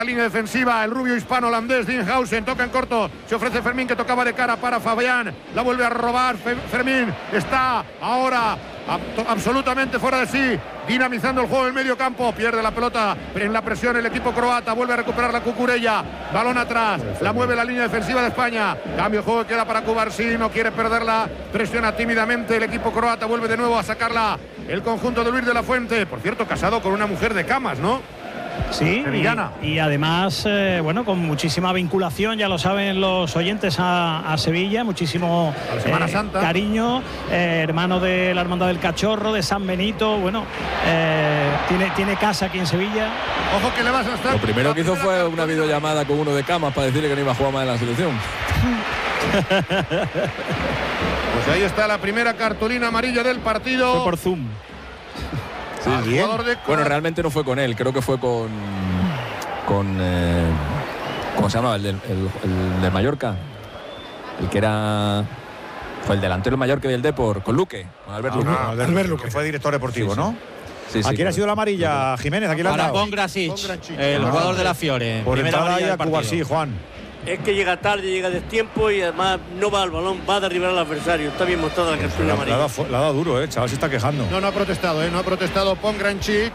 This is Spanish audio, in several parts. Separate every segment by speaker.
Speaker 1: Línea defensiva, el rubio hispano-holandés Dinghausen, toca en corto, se ofrece Fermín que tocaba de cara para Fabián, la vuelve a robar Fermín, está ahora absolutamente fuera de sí, dinamizando el juego en el medio campo, pierde la pelota en la presión el equipo croata, vuelve a recuperar la Cucurella, balón atrás, la mueve la línea defensiva de España, cambio de juego queda para Cubarsí, no quiere perderla, presiona tímidamente el equipo croata, vuelve de nuevo a sacarla el conjunto de Luis de la Fuente, por cierto casado con una mujer de Camas, ¿no?
Speaker 2: Sí, y además, bueno, con muchísima vinculación, ya lo saben los oyentes, a Sevilla, muchísimo
Speaker 1: Semana Santa.
Speaker 2: Cariño, hermano de la Hermandad del Cachorro, de San Benito, bueno, tiene casa aquí en Sevilla.
Speaker 1: Ojo que le vas a estar.
Speaker 3: Lo primero que hizo fue una videollamada con uno de Camas para decirle que no iba a jugar más en la selección.
Speaker 1: Pues ahí está la primera cartulina amarilla del partido.
Speaker 2: Fue por Zoom.
Speaker 3: Sí, bueno, realmente no fue con él, creo que fue con ¿cómo se llamaba? El de Mallorca, el que era, fue el delantero del Mallorca y del Depor, con Luque, con Albert Luque.
Speaker 4: Albert Luque, que fue director deportivo, ¿no?
Speaker 3: Sí,
Speaker 4: ¿A quién ha sido la amarilla, Jiménez? Aquí la
Speaker 5: para Pongracic, el jugador de la Fiore.
Speaker 4: Por entrada ahí a Cubarsí, Juan.
Speaker 6: Es que llega tarde, llega a destiempo y además no va al balón, va a derribar al adversario. Está bien mostrada la cartulina amarilla.
Speaker 4: La ha dado duro, chaval se está quejando.
Speaker 1: No ha protestado, no ha protestado Pongrancic,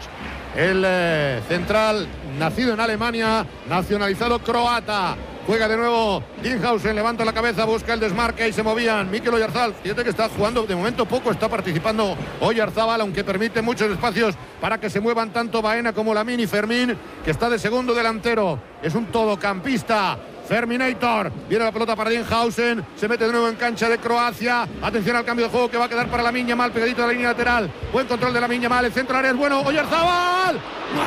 Speaker 1: el central nacido en Alemania, nacionalizado croata. Juega de nuevo Dinghausen, levanta la cabeza, busca el desmarque y se movían. Mikel Oyarzabal, fíjate que está jugando de momento poco, está participando Oyarzabal, aunque permite muchos espacios para que se muevan tanto Baena como Lamine y Fermín, que está de segundo delantero. Es un todocampista. Ferminator, viene la pelota para Dinghausen, se mete de nuevo en cancha de Croacia, atención al cambio de juego que va a quedar para Lamine Yamal, pegadito de la línea lateral, buen control de Lamine Yamal, el centro área es bueno, Oyarzabal, ¡no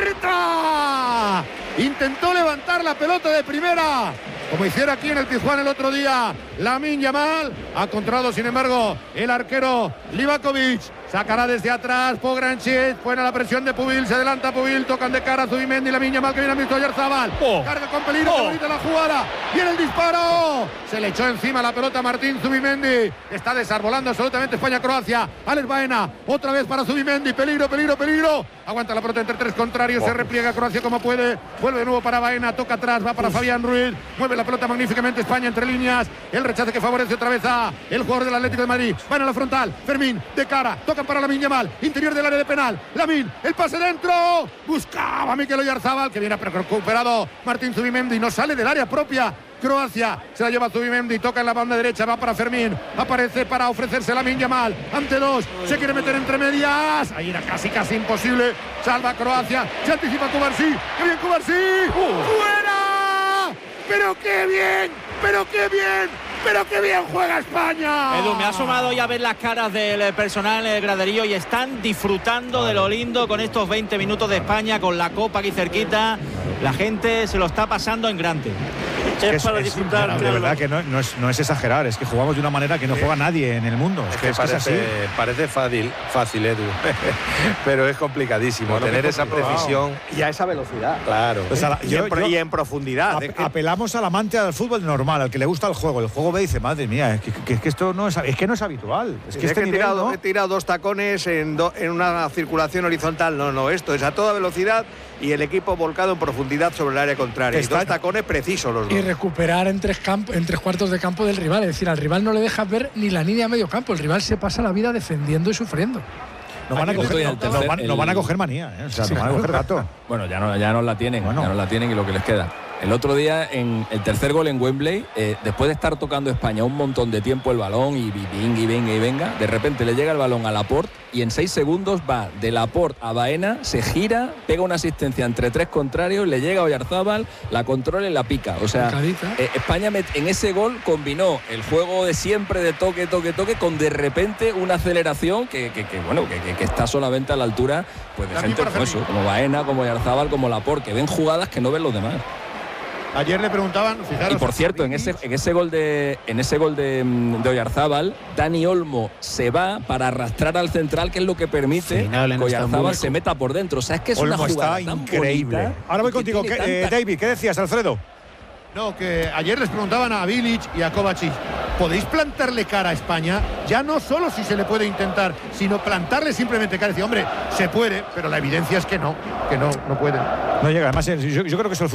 Speaker 1: acierta! Intentó levantar la pelota de primera, como hiciera aquí en el Tijuana el otro día, Lamine Yamal, ha controlado sin embargo el arquero Livakovic. Sacará desde atrás Pongrancic, buena la presión de Pubil, se adelanta Pubil, tocan de cara a Zubimendi, Lamine Yamal que viene a visto Oyarzabal, carga con peligro, qué bonita la jugada, viene el disparo, se le echó encima la pelota a Martín Zubimendi, está desarbolando absolutamente España-Croacia, Alex Baena, otra vez para Zubimendi, peligro, aguanta la pelota entre tres contrarios, se repliega Croacia como puede, vuelve de nuevo para Baena, toca atrás, va para Fabián Ruiz, mueve la pelota magníficamente España entre líneas, el rechace que favorece otra vez a el jugador del Atlético de Madrid, Baena a la frontal, Fermín, de cara, tocan para Lamine Yamal, interior del área de penal, Lamine, el pase dentro, buscaba Mikel Oyarzabal, que viene recuperado Martín Zubimendi, no sale del área propia, Croacia se la lleva Zubimendi, toca en la banda derecha, va para Fermín, aparece para ofrecerse Lamine Yamal, ante dos, se quiere meter entre medias, ahí era casi imposible, salva Croacia, se anticipa Cubarsí, ¡qué bien Cubarsí! ¡Fuera! ¡Pero qué bien juega España!
Speaker 5: Edu, me ha asomado ya a ver las caras del personal en el graderío y están disfrutando de lo lindo con estos 20 minutos de España, con la copa aquí cerquita. La gente se lo está pasando en grande.
Speaker 6: Es para disfrutar.
Speaker 4: De verdad que no es exagerar, es que jugamos de una manera que no juega nadie en el mundo. Es que es así.
Speaker 7: Parece fácil, Edu, pero es complicadísimo tener esa precisión
Speaker 8: y a esa velocidad.
Speaker 7: Claro.
Speaker 4: O sea,
Speaker 8: y en profundidad.
Speaker 4: Apelamos al amante del fútbol normal, al que le gusta el juego. El juego ve y dice, madre mía, es que esto no es habitual. Es que
Speaker 8: he tirado dos tacones en una circulación horizontal. No, esto es a toda velocidad y el equipo volcado en profundidad sobre el área contraria. Dos tacones precisos los dos.
Speaker 9: Y recuperar en tres cuartos de campo del rival. Es decir, al rival no le dejas ver ni la línea medio campo. El rival se pasa la vida defendiendo y sufriendo.
Speaker 4: Nos van a coger manía, o sea, nos van a coger gato.
Speaker 3: Bueno, ya no la tienen, ya no la tienen y lo que les queda. El otro día, en el tercer gol en Wembley, después de estar tocando España un montón de tiempo el balón y venga, de repente le llega el balón a Laporte y en 6 segundos va de Laporte a Baena, se gira, pega una asistencia entre tres contrarios, le llega a Oyarzabal, la controla y la pica. O sea, España en ese gol combinó el juego de siempre de toque, con de repente una aceleración que está solamente a la altura pues de gente como Baena, como Oyarzabal, como Laporte, que ven jugadas que no ven los demás.
Speaker 1: Ayer le preguntaban, fijaros,
Speaker 3: y por cierto, en ese gol de Oyarzabal, Dani Olmo se va para arrastrar al central, que es lo que permite que Oyarzabal se meta por dentro. O sea, es que es
Speaker 4: Olmo
Speaker 3: una jugada
Speaker 4: está
Speaker 3: tan
Speaker 4: increíble.
Speaker 3: bonita.
Speaker 4: Ahora voy contigo, David, ¿qué decías, Alfredo?
Speaker 1: No, que ayer les preguntaban a Bilic y a Kovacic, ¿podéis plantarle cara a España? Ya no solo si se le puede intentar, sino plantarle simplemente cara. Decir, hombre, se puede, pero la evidencia es que no pueden.
Speaker 4: No llega, además yo creo que eso